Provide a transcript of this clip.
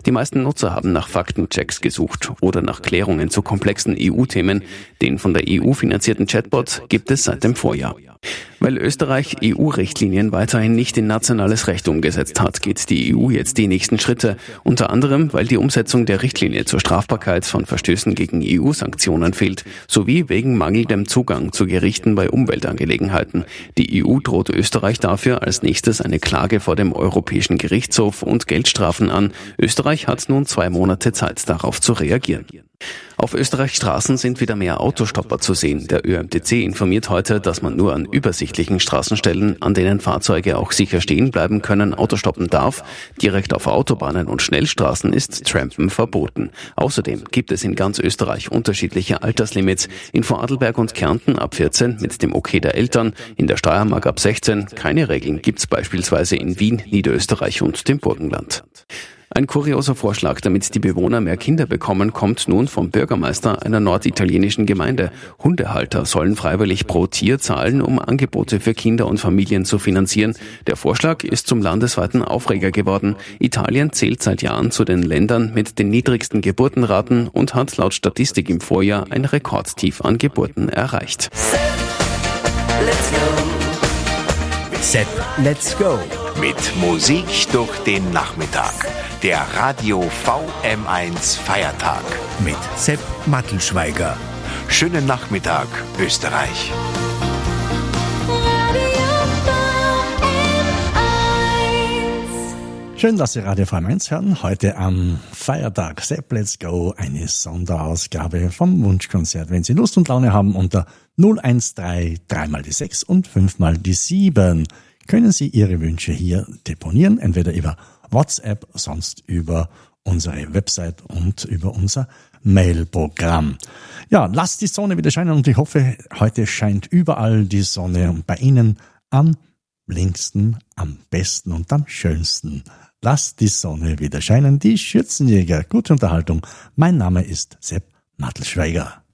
Die meisten Nutzer haben nach Faktenchecks gesucht oder nach Klärungen zu komplexen EU-Themen. Den von der EU finanzierten Chatbot gibt es seit dem Vorjahr. Weil Österreich EU-Richtlinien weiterhin nicht in nationales Recht umgesetzt hat, geht die EU jetzt die nächsten Schritte. Unter anderem, weil die Umsetzung der Richtlinie zur Strafbarkeit von Verstößen gegen EU-Sanktionen fehlt, sowie wegen mangelndem Zugang zu Gerichten bei Umweltangelegenheiten. Die EU droht Österreich dafür als nächstes eine Klage vor dem Europäischen Gerichtshof und Geldstrafen an. Österreich hat nun 2 Monate Zeit, darauf zu reagieren. Auf Österreichs Straßen sind wieder mehr Autostopper zu sehen. Der ÖMTC informiert heute, dass man nur an übersichtlichen Straßenstellen, an denen Fahrzeuge auch sicher stehen bleiben können, Autostoppen darf. Direkt auf Autobahnen und Schnellstraßen ist Trampen verboten. Außerdem gibt es in ganz Österreich unterschiedliche Alterslimits. In Vorarlberg und Kärnten ab 14 mit dem Okay der Eltern, in der Steiermark ab 16. Keine Regeln gibt's beispielsweise in Wien, Niederösterreich und dem Burgenland. Ein kurioser Vorschlag, damit die Bewohner mehr Kinder bekommen, kommt nun vom Bürgermeister einer norditalienischen Gemeinde. Hundehalter sollen freiwillig pro Tier zahlen, um Angebote für Kinder und Familien zu finanzieren. Der Vorschlag ist zum landesweiten Aufreger geworden. Italien zählt seit Jahren zu den Ländern mit den niedrigsten Geburtenraten und hat laut Statistik im Vorjahr ein Rekordtief an Geburten erreicht. Sepp, let's go. Mit Musik durch den Nachmittag. Der Radio VM1 Feiertag. Mit Sepp Mattelschweiger. Schönen Nachmittag, Österreich. Schön, dass Sie Radio VM1 hören. Heute am Feiertag Sepp Let's Go, eine Sonderausgabe vom Wunschkonzert. Wenn Sie Lust und Laune haben, unter 013 3 mal die 6 und 5 mal die 7 können Sie Ihre Wünsche hier deponieren, entweder über WhatsApp, sonst über unsere Website und über unser Mailprogramm. Ja, lasst die Sonne wieder scheinen und ich hoffe, heute scheint überall die Sonne und bei Ihnen am längsten, am besten und am schönsten. Lasst die Sonne wieder scheinen, die Schürzenjäger. Gute Unterhaltung. Mein Name ist Sepp Mattelschweiger.